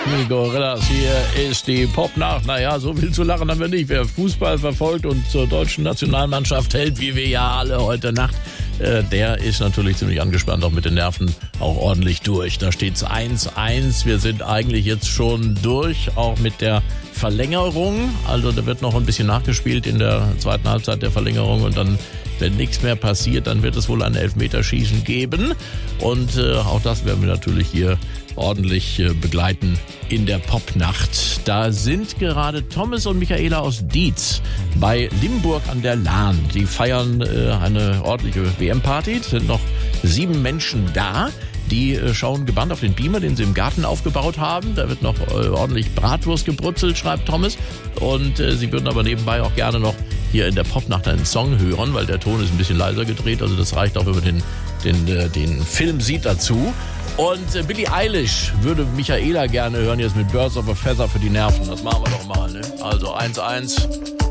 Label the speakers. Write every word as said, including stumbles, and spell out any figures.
Speaker 1: Die Gorillas, hier ist die Popnacht. Naja, so viel zu lachen haben wir nicht. Wer Fußball verfolgt und zur deutschen Nationalmannschaft hält, wie wir ja alle heute Nacht, äh, der ist natürlich ziemlich angespannt, auch mit den Nerven auch ordentlich durch. Da steht's eins eins. Wir sind eigentlich jetzt schon durch, auch mit der Verlängerung. Also da wird noch ein bisschen nachgespielt in der zweiten Halbzeit der Verlängerung und dann, wenn nichts mehr passiert, dann wird es wohl ein Elfmeterschießen geben. Und äh, auch das werden wir natürlich hier ordentlich äh, begleiten in der Popnacht. Da sind gerade Thomas und Michaela aus Dietz bei Limburg an der Lahn. Die feiern äh, eine ordentliche W M-Party. Es sind noch sieben Menschen da. Die äh, schauen gebannt auf den Beamer, den sie im Garten aufgebaut haben. Da wird noch äh, ordentlich Bratwurst gebrutzelt, schreibt Thomas. Und äh, sie würden aber nebenbei auch gerne noch hier in der Popnacht einen Song hören, weil der Ton ist ein bisschen leiser gedreht. Also das reicht auch, wenn man den, den, äh, den Film sieht dazu. Und äh, Billie Eilish würde Michaela gerne hören, jetzt mit Birds of a Feather für die Nerven. Das machen wir doch mal, ne? Also eins eins.